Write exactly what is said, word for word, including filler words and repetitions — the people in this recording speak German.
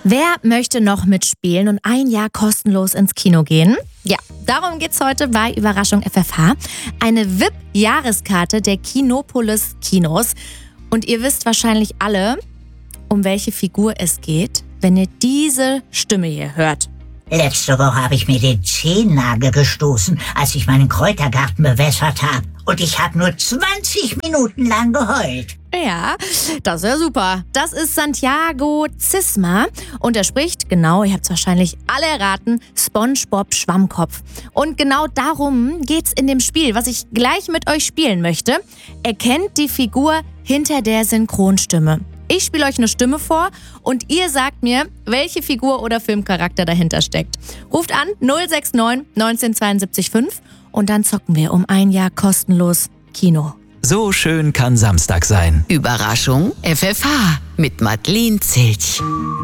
Wer möchte noch mitspielen und ein Jahr kostenlos ins Kino gehen? Ja, darum geht's heute bei Überraschung F F H. Eine V I P-Jahreskarte der Kinopolis Kinos. Und ihr wisst wahrscheinlich alle, um welche Figur es geht, wenn ihr diese Stimme hier hört. Letzte Woche habe ich mir den Zehennagel gestoßen, als ich meinen Kräutergarten bewässert habe. Und ich habe nur zwanzig Minuten lang geheult. Ja, das ist ja super. Das ist Santiago Zisma und er spricht, genau, ihr habt es wahrscheinlich alle erraten, SpongeBob Schwammkopf. Und genau darum geht's in dem Spiel, was ich gleich mit euch spielen möchte. Erkennt die Figur hinter der Synchronstimme. Ich spiele euch eine Stimme vor und ihr sagt mir, welche Figur oder Filmcharakter dahinter steckt. Ruft an null sechs neun neunzehn fünf und dann zocken wir um ein Jahr kostenlos Kino. So schön kann Samstag sein. Überraschung F F H mit Madeleine Zilch.